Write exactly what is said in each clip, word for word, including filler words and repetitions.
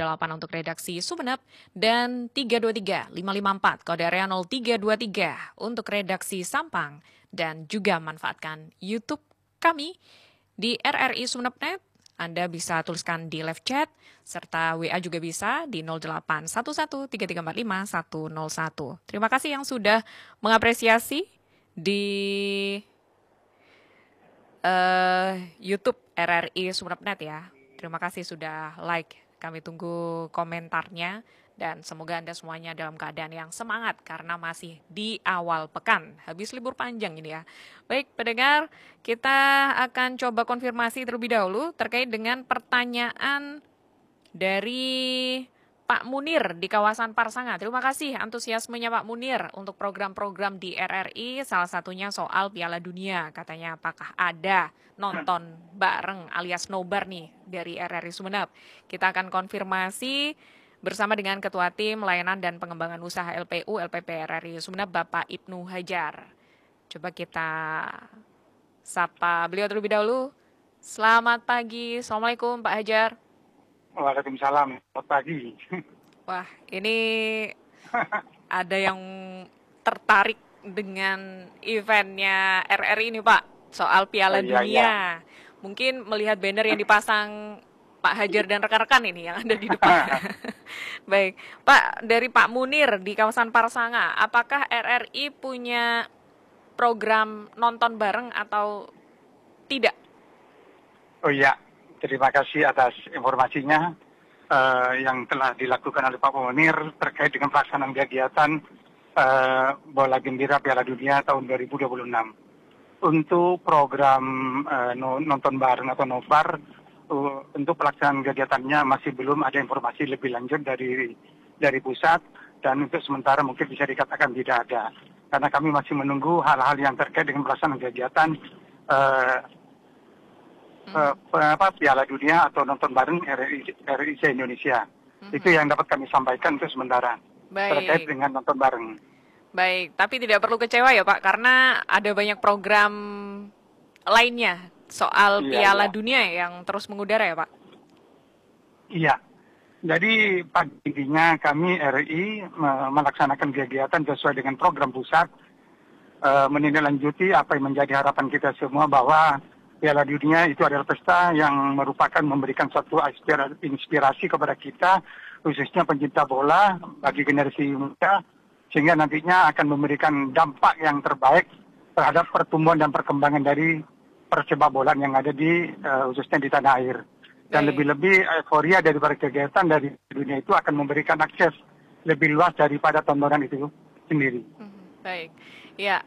delapan untuk redaksi Sumeneb dan tiga dua tiga lima lima empat kode area nol tiga dua tiga untuk redaksi Sampang, dan juga manfaatkan YouTube kami di R R I Sumeneb dot net. Anda bisa tuliskan di live chat, serta W A juga bisa di nol delapan satu satu tiga tiga empat lima satu nol satu. Terima kasih yang sudah mengapresiasi di uh, YouTube R R I Sumeneb dot net ya. Terima kasih sudah like. Kami tunggu komentarnya dan semoga Anda semuanya dalam keadaan yang semangat karena masih di awal pekan. Habis libur panjang ini ya. Baik, pendengar, kita akan coba konfirmasi terlebih dahulu terkait dengan pertanyaan dari Pak Munir di kawasan Parsanga. Terima kasih antusiasmenya Pak Munir untuk program-program di R R I, salah satunya soal Piala Dunia. Katanya apakah ada nonton bareng alias nobar nih dari R R I Sumeneb. Kita akan konfirmasi bersama dengan Ketua Tim Layanan dan Pengembangan Usaha L P U L P P R R I Sumeneb, Bapak Ibnu Hajar. Coba kita sapa beliau terlebih dahulu. Selamat pagi, Assalamualaikum Pak Hajar. Waalaikumsalam, selamat pagi. Wah, ini ada yang tertarik dengan eventnya R R I ini Pak, soal Piala Oh, iya, Dunia. iya. Mungkin melihat banner yang dipasang Pak Hajar dan rekan-rekan ini yang ada di depan. Baik, Pak, dari Pak Munir di kawasan Parsanga, apakah R R I punya program nonton bareng atau tidak? Oh iya, terima kasih atas informasinya uh, yang telah dilakukan oleh Pak Munir terkait dengan pelaksanaan kegiatan uh, Bola Gembira Piala Dunia tahun dua ribu dua puluh enam. Untuk program uh, nonton bareng atau nobar, uh, untuk pelaksanaan kegiatannya masih belum ada informasi lebih lanjut dari dari pusat, dan untuk sementara mungkin bisa dikatakan tidak ada. Karena kami masih menunggu hal-hal yang terkait dengan pelaksanaan kegiatan uh, Uh, apa, Piala Dunia atau nonton bareng R R I, R R I Indonesia. Mm-hmm. Itu yang dapat kami sampaikan untuk sementara. Baik. Terkait dengan nonton bareng. Baik, tapi tidak perlu kecewa ya Pak, karena ada banyak program lainnya soal iya, Piala iya. Dunia yang terus mengudara ya Pak? Iya. Jadi pada intinya kami R R I melaksanakan kegiatan sesuai dengan program pusat, uh, menindaklanjuti apa yang menjadi harapan kita semua bahwa Piala Dunia itu adalah pesta yang merupakan memberikan suatu inspirasi kepada kita, khususnya pencinta bola bagi generasi muda, sehingga nantinya akan memberikan dampak yang terbaik terhadap pertumbuhan dan perkembangan dari persepak bolaan yang ada di uh, khususnya di tanah air. Dan lebih-lebih euforia daripada kegiatan dari dunia itu akan memberikan akses lebih luas daripada tontonan itu sendiri. Baik, ya.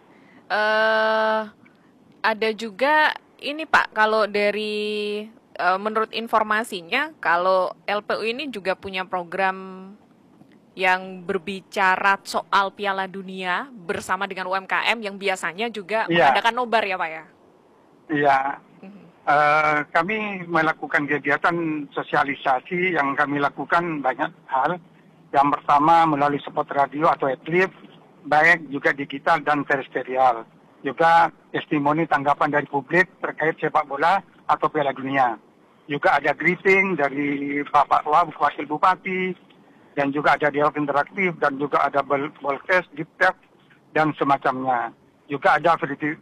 Uh, ada juga ini Pak, kalau dari uh, menurut informasinya, kalau L P U ini juga punya program yang berbicara soal Piala Dunia bersama dengan U M K M yang biasanya juga Iya. mengadakan nobar ya Pak ya? Iya, uh-huh. uh, kami melakukan kegiatan sosialisasi yang kami lakukan banyak hal. Yang pertama melalui spot radio atau atlet, baik juga digital dan terestrial. Juga testimoni tanggapan dari publik terkait sepak bola atau Piala Dunia. Juga ada greeting dari Bapak Wakil Bupati, dan juga ada dialog interaktif, dan juga ada ballcast, deep tech, dan semacamnya. Juga ada variety,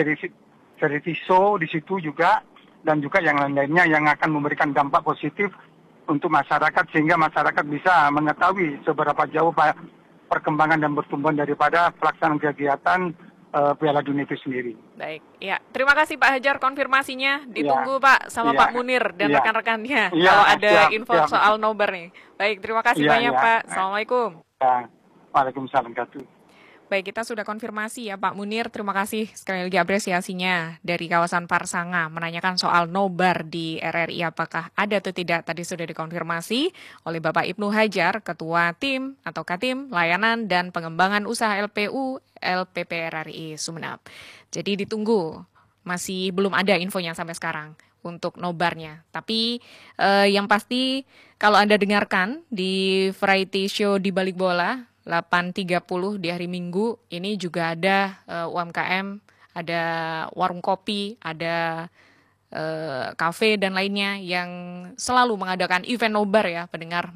variety show di situ juga, dan juga yang lain-lainnya yang akan memberikan dampak positif untuk masyarakat, sehingga masyarakat bisa mengetahui seberapa jauh perkembangan dan pertumbuhan daripada pelaksanaan kegiatan Uh, Piala Dunia itu sendiri. Baik, ya. Terima kasih Pak Hajar konfirmasinya. Ditunggu ya. Pak sama ya. Pak Munir dan ya. rekan-rekannya ya. kalau ada siap, info siap. soal nobar nih. Baik, terima kasih ya, banyak ya. Pak. Assalamualaikum. Ya. Waalaikumsalam. Baik, kita sudah konfirmasi ya Pak Munir. Terima kasih sekali lagi apresiasinya dari kawasan Parsanga menanyakan soal nobar di R R I apakah ada atau tidak. Tadi sudah dikonfirmasi oleh Bapak Ibnu Hajar, Ketua Tim atau Katim Layanan dan Pengembangan Usaha L P U L P P R R I Sumeneb. Jadi ditunggu, masih belum ada infonya sampai sekarang untuk nobarnya. Tapi eh, yang pasti kalau Anda dengarkan di variety show di Balik Bola delapan tiga puluh di hari Minggu, ini juga ada uh, U M K M, ada warung kopi, ada uh, kafe dan lainnya yang selalu mengadakan event nobar ya pendengar.